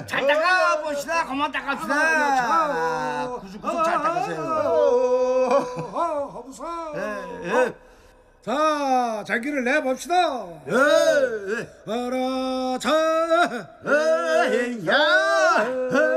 잘 닦아 봅시다. 그만 닦읍시다. 구죽구죽 잘 닦으세요. 하부사. 예. 자, 장기를 내 봅시다. 예. 알아, 자. 야.